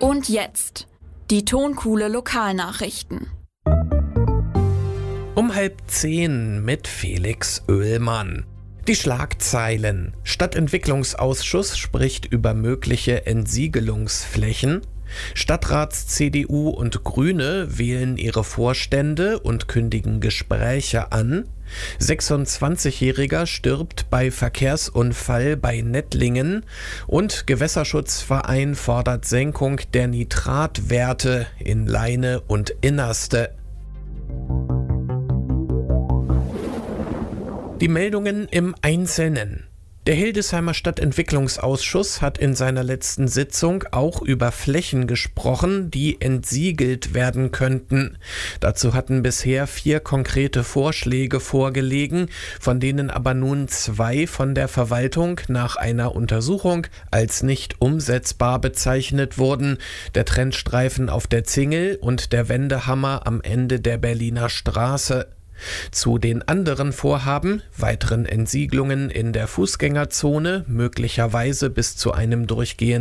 Und jetzt die Tonkuhle Lokalnachrichten. Um 9:30 mit Felix Oehlmann. Die Schlagzeilen. Stadtentwicklungsausschuss spricht über mögliche Entsiegelungsflächen. Stadtrats-CDU und Grüne wählen ihre Vorstände und kündigen Gespräche an. 26-Jähriger stirbt bei Verkehrsunfall bei Nettlingen. Und Gewässerschutzverein fordert Senkung der Nitratwerte in Leine und Innerste. Die Meldungen im Einzelnen. Der Hildesheimer Stadtentwicklungsausschuss hat in seiner letzten Sitzung auch über Flächen gesprochen, die entsiegelt werden könnten. Dazu hatten bisher 4 konkrete Vorschläge vorgelegen, von denen aber nun 2 von der Verwaltung nach einer Untersuchung als nicht umsetzbar bezeichnet wurden: der Trennstreifen auf der Zingel und der Wendehammer am Ende der Berliner Straße. Zu den anderen Vorhaben, weiteren Entsiegelungen in der Fußgängerzone, möglicherweise bis zu einem durchgehenden